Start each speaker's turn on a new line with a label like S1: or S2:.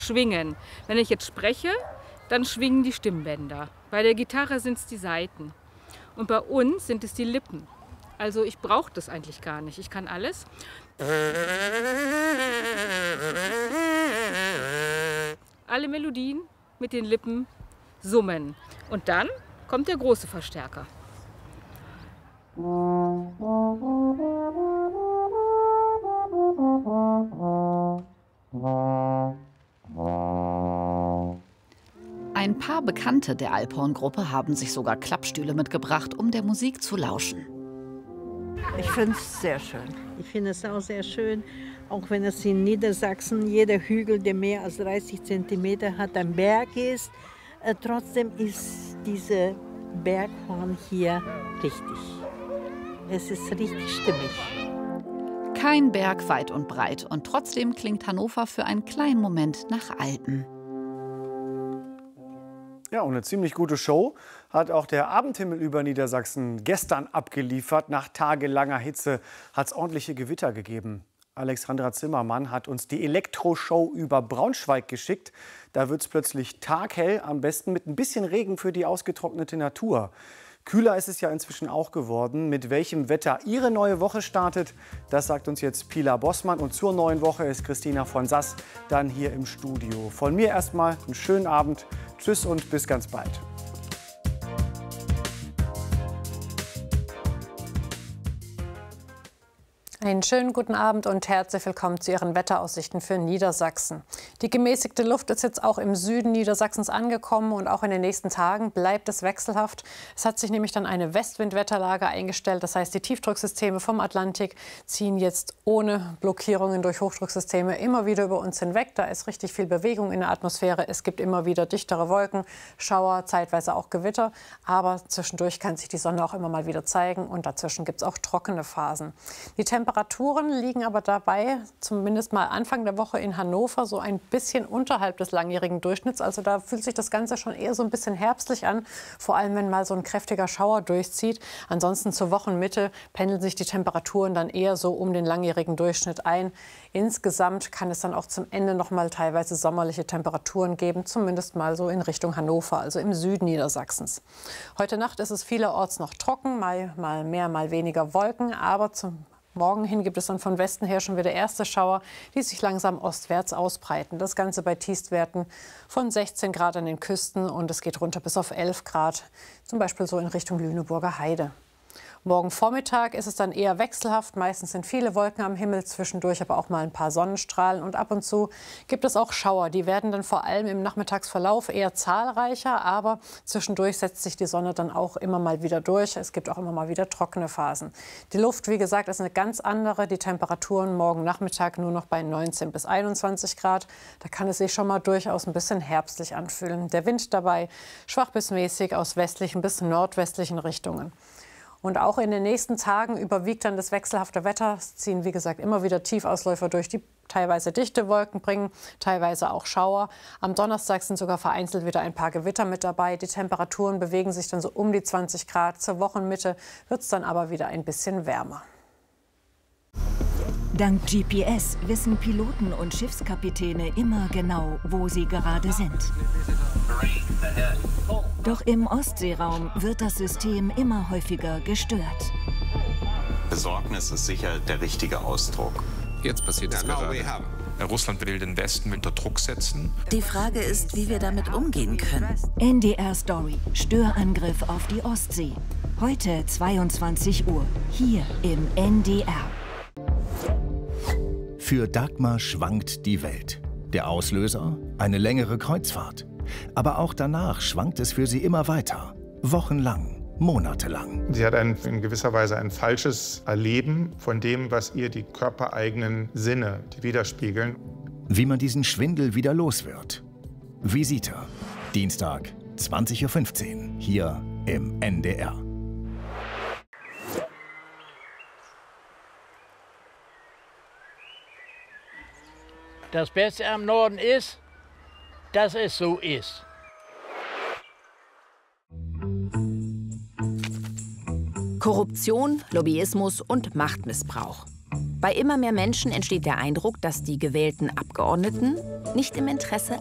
S1: Schwingen. Wenn ich jetzt spreche, dann schwingen die Stimmbänder. Bei der Gitarre sind es die Saiten. Und bei uns sind es die Lippen. Also ich brauche das eigentlich gar nicht. Ich kann alles. Alle Melodien mit den Lippen summen. Und dann kommt der große Verstärker.
S2: Ein paar Bekannte der Alphorn-Gruppe haben sich sogar Klappstühle mitgebracht, um der Musik zu lauschen.
S3: Ich finde es sehr schön. Ich finde es auch sehr schön, auch wenn es in Niedersachsen jeder Hügel, der mehr als 30 cm hat, ein Berg ist. Trotzdem ist diese Berghorn hier richtig. Es ist richtig stimmig.
S2: Kein Berg weit und breit und trotzdem klingt Hannover für einen kleinen Moment nach Alpen.
S4: Ja, und eine ziemlich gute Show hat auch der Abendhimmel über Niedersachsen gestern abgeliefert. Nach tagelanger Hitze hat es ordentliche Gewitter gegeben. Alexandra Zimmermann hat uns die Elektroshow über Braunschweig geschickt. Da wird es plötzlich taghell, am besten mit ein bisschen Regen für die ausgetrocknete Natur. Kühler ist es ja inzwischen auch geworden. Mit welchem Wetter Ihre neue Woche startet, das sagt uns jetzt Pilar Bossmann. Und zur neuen Woche ist Christina von Sass dann hier im Studio. Von mir erstmal einen schönen Abend. Tschüss und bis ganz bald.
S5: Einen schönen guten Abend und herzlich willkommen zu Ihren Wetteraussichten für Niedersachsen. Die gemäßigte Luft ist jetzt auch im Süden Niedersachsens angekommen und auch in den nächsten Tagen bleibt es wechselhaft. Es hat sich nämlich dann eine Westwindwetterlage eingestellt. Das heißt, die Tiefdrucksysteme vom Atlantik ziehen jetzt ohne Blockierungen durch Hochdrucksysteme immer wieder über uns hinweg. Da ist richtig viel Bewegung in der Atmosphäre. Es gibt immer wieder dichtere Wolken, Schauer, zeitweise auch Gewitter. Aber zwischendurch kann sich die Sonne auch immer mal wieder zeigen und dazwischen gibt es auch trockene Phasen. Die Temperaturen liegen aber dabei, zumindest mal Anfang der Woche in Hannover, so ein bisschen unterhalb des langjährigen Durchschnitts. Also da fühlt sich das Ganze schon eher so ein bisschen herbstlich an, vor allem wenn mal so ein kräftiger Schauer durchzieht. Ansonsten zur Wochenmitte pendeln sich die Temperaturen dann eher so um den langjährigen Durchschnitt ein. Insgesamt kann es dann auch zum Ende noch mal teilweise sommerliche Temperaturen geben, zumindest mal so in Richtung Hannover, also im Süden Niedersachsens. Heute Nacht ist es vielerorts noch trocken, mal mehr, mal weniger Wolken, aber zum Morgen hin gibt es dann von Westen her schon wieder erste Schauer, die sich langsam ostwärts ausbreiten. Das Ganze bei Tiefstwerten von 16 Grad an den Küsten und es geht runter bis auf 11 Grad, zum Beispiel so in Richtung Lüneburger Heide. Morgen Vormittag ist es dann eher wechselhaft. Meistens sind viele Wolken am Himmel, zwischendurch aber auch mal ein paar Sonnenstrahlen. Und ab und zu gibt es auch Schauer. Die werden dann vor allem im Nachmittagsverlauf eher zahlreicher. Aber zwischendurch setzt sich die Sonne dann auch immer mal wieder durch. Es gibt auch immer mal wieder trockene Phasen. Die Luft, wie gesagt, ist eine ganz andere. Die Temperaturen morgen Nachmittag nur noch bei 19 bis 21 Grad. Da kann es sich schon mal durchaus ein bisschen herbstlich anfühlen. Der Wind dabei schwach bis mäßig aus westlichen bis nordwestlichen Richtungen. Und auch in den nächsten Tagen überwiegt dann das wechselhafte Wetter. Es ziehen, wie gesagt, immer wieder Tiefausläufer durch, die teilweise dichte Wolken bringen, teilweise auch Schauer. Am Donnerstag sind sogar vereinzelt wieder ein paar Gewitter mit dabei. Die Temperaturen bewegen sich dann so um die 20 Grad. Zur Wochenmitte wird es dann aber wieder ein bisschen wärmer.
S6: Dank GPS wissen Piloten und Schiffskapitäne immer genau, wo sie gerade sind. Doch im Ostseeraum wird das System immer häufiger gestört.
S7: Besorgnis ist sicher der richtige Ausdruck.
S8: Jetzt passiert es gerade. Russland will den Westen unter Druck setzen.
S6: Die Frage ist, wie wir damit umgehen können. NDR Story: Störangriff auf die Ostsee. Heute 22 Uhr, hier im NDR.
S9: Für Dagmar schwankt die Welt. Der Auslöser? Eine längere Kreuzfahrt. Aber auch danach schwankt es für sie immer weiter. Wochenlang, monatelang.
S10: Sie hat in gewisser Weise ein falsches Erleben von dem, was ihr die körpereigenen Sinne widerspiegeln.
S9: Wie man diesen Schwindel wieder los wird. Visite. Dienstag, 20:15 Uhr, hier im NDR.
S11: Das Beste am Norden ist, dass es so ist.
S12: Korruption, Lobbyismus und Machtmissbrauch. Bei immer mehr Menschen entsteht der Eindruck, dass die gewählten Abgeordneten nicht im Interesse